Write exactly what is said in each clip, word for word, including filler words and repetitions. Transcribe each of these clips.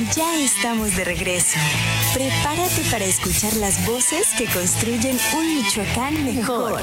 Ya estamos de regreso. Prepárate para escuchar las voces que construyen un Michoacán mejor.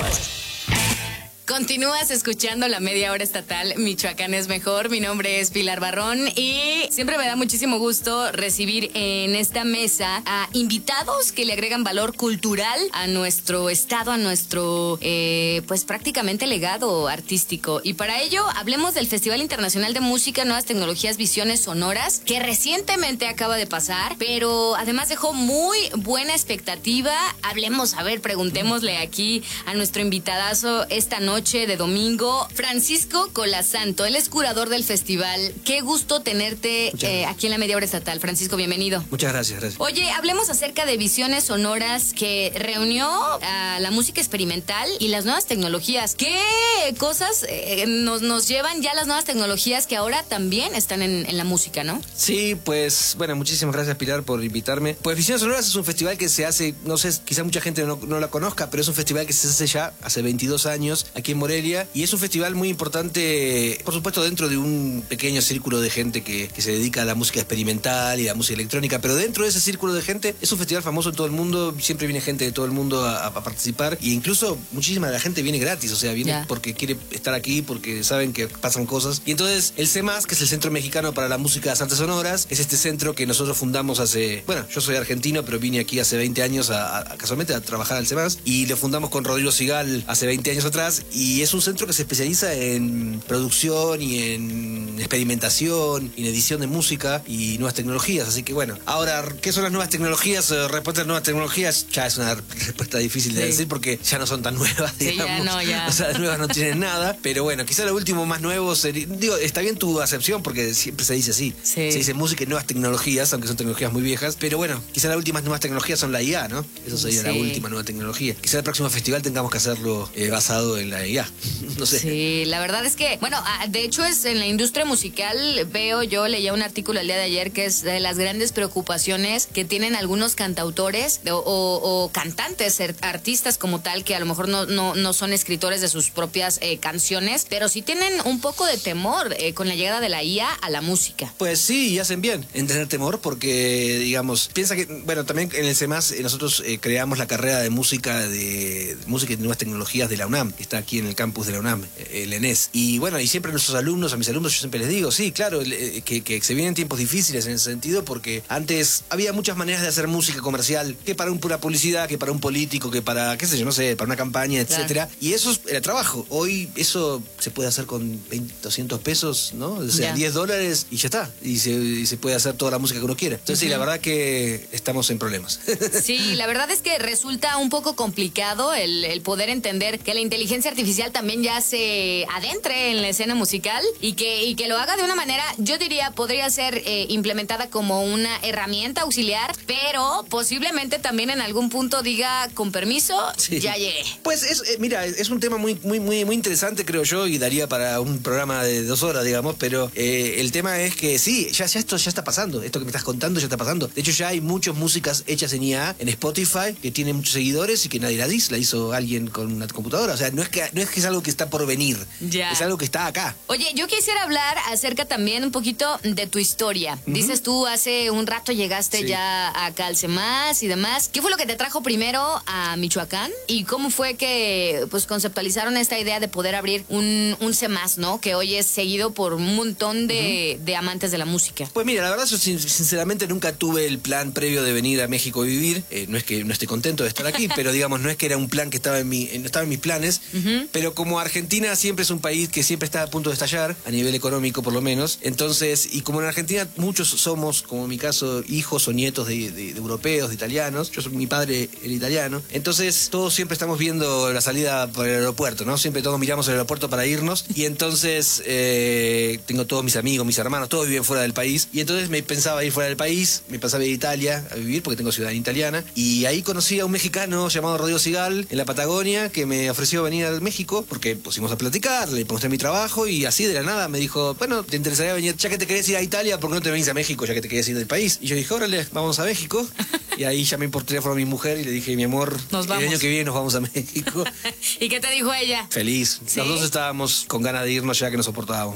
Continúas escuchando la media hora estatal Michoacán es mejor. Mi nombre es Pilar Barrón y siempre me da muchísimo gusto recibir en esta mesa a invitados que le agregan valor cultural a nuestro estado, a nuestro, eh, pues prácticamente legado artístico. Y para ello hablemos del Festival Internacional de Música, Nuevas Tecnologías, Visiones Sonoras, que recientemente acaba de pasar, pero además dejó muy buena expectativa. Hablemos, a ver, preguntémosle aquí a nuestro invitadazo esta noche de domingo, Francisco Colasanto. Él es curador del festival. Qué gusto tenerte eh, aquí en la media hora estatal. Francisco, bienvenido. Muchas gracias, gracias. Oye, hablemos acerca de Visiones Sonoras, que reunió a la música experimental y las nuevas tecnologías. ¿Qué cosas eh, nos, nos llevan ya las nuevas tecnologías que ahora también están en, en la música, ¿no? Sí, pues, bueno, muchísimas gracias, Pilar, por invitarme. Pues Visiones Sonoras es un festival que se hace, no sé, quizá mucha gente no, no la conozca, pero es un festival que se hace ya hace veintidós años aquí en Morelia, y es un festival muy importante, por supuesto, dentro de un pequeño círculo de gente que, que se dedica a la música experimental y a la música electrónica, pero dentro de ese círculo de gente es un festival famoso en todo el mundo, siempre viene gente de todo el mundo a, a participar, y incluso muchísima de la gente viene gratis, o sea, viene yeah. porque quiere estar aquí, porque saben que pasan cosas. Y entonces el CEMAS, que es el Centro Mexicano para la Música de las Artes Sonoras, es este centro que nosotros fundamos hace, bueno, yo soy argentino, pero vine aquí hace veinte años a, a, casualmente a trabajar al CEMAS, y lo fundamos con Rodrigo Sigal hace veinte años atrás, y es un centro que se especializa en producción y en experimentación y en edición de música y nuevas tecnologías. Así que bueno, ahora, ¿qué son las nuevas tecnologías? Respuesta a las nuevas tecnologías ya es una respuesta difícil de sí. decir, porque ya no son tan nuevas, sí, digamos. Ya no, ya. O sea, las nuevas no tienen nada, pero bueno, quizá lo último más nuevo sería, digo, está bien tu acepción porque siempre se dice así. Sí. Se dice música y nuevas tecnologías, aunque son tecnologías muy viejas, pero bueno, quizá las últimas nuevas tecnologías son la I A, ¿no? Eso sería sí. la última nueva tecnología. Quizá el próximo festival tengamos que hacerlo eh, basado en la I A. No sé. Sí, la verdad es que, bueno, de hecho es en la industria musical, veo yo, leía un artículo el día de ayer que es de las grandes preocupaciones que tienen algunos cantautores o, o, o cantantes, artistas como tal, que a lo mejor no, no, no son escritores de sus propias eh, canciones, pero sí tienen un poco de temor eh, con la llegada de la I A a la música. Pues sí, y hacen bien en tener temor porque, digamos, piensa que, bueno, también en el CEMAS eh, nosotros eh, creamos la carrera de música de, de música y nuevas tecnologías de la UNAM, que está aquí en el campus de la UNAM, el ENES. Y bueno, y siempre a nuestros alumnos, a mis alumnos, yo siempre les digo, sí, claro, que, que se vienen tiempos difíciles en ese sentido, porque antes había muchas maneras de hacer música comercial, que para un, una publicidad, que para un político, que para, qué sé yo, no sé, para una campaña, etcétera. Claro. Y eso era trabajo. Hoy eso se puede hacer con veinte, doscientos pesos, ¿no? O sea, yeah. diez dólares y ya está. Y se, y se puede hacer toda la música que uno quiera. Entonces, uh-huh. sí, la verdad que estamos en problemas. Sí, la verdad es que resulta un poco complicado el, el poder entender que la inteligencia artificial también ya se adentre en la escena musical y que, y que lo haga de una manera, yo diría, podría ser eh, implementada como una herramienta auxiliar, pero posiblemente también en algún punto diga, con permiso, sí. ya llegué. Pues es, eh, mira, es un tema muy, muy, muy, muy interesante, creo yo, y daría para un programa de dos horas, digamos, pero eh, el tema es que sí, ya, ya esto ya está pasando, esto que me estás contando ya está pasando. De hecho, ya hay muchas músicas hechas en I A, en Spotify, que tienen muchos seguidores y que nadie la dice, la hizo alguien con una computadora. O sea, no es que, no es, que es algo que está por venir, ya. Es algo que está acá. Oye, yo quisiera hablar acerca también un poquito de tu historia. Uh-huh. Dices tú, hace un rato llegaste sí. ya a Calcemás y demás. ¿Qué fue lo que te trajo primero a Michoacán? ¿Y cómo fue que pues conceptualizaron esta idea de poder abrir un, un CEMAS, ¿no? Que hoy es seguido por un montón de, uh-huh. de amantes de la música. Pues mira, la verdad, yo sinceramente nunca tuve el plan previo de venir a México a vivir. Eh, no es que no esté contento de estar aquí, pero digamos, no es que era un plan que estaba en, mi, no estaba en mis planes. Uh-huh. Pero como Argentina siempre es un país que siempre está a punto de estallar, a nivel económico por lo menos. Entonces, y como en Argentina muchos somos, como en mi caso, hijos o nietos de, de, de europeos, de italianos. Yo soy, mi padre era italiano. Entonces, todos siempre estamos viendo la salida por el aeropuerto, ¿no? Siempre todos miramos el aeropuerto para irnos. Y entonces, eh, tengo todos mis amigos, mis hermanos, todos viven fuera del país. Y entonces me pensaba ir fuera del país, me pensaba ir a Italia a vivir, porque tengo ciudadanía italiana. Y ahí conocí a un mexicano llamado Rodrigo Sigal, en la Patagonia, que me ofreció venir a México, porque pusimos a platicar, le mostré mi trabajo, y así de la nada me dijo, bueno, ¿te interesaría venir? Ya que te querés ir a Italia, ¿por qué no te venís a México, ya que te querés ir del país? Y yo dije, órale, vamos a México. Y ahí llamé por teléfono a mi mujer y le dije, mi amor, el año que viene nos vamos a México. ¿Y qué te dijo ella? Feliz. ¿Sí? Los dos estábamos con ganas de irnos ya que nos soportábamos.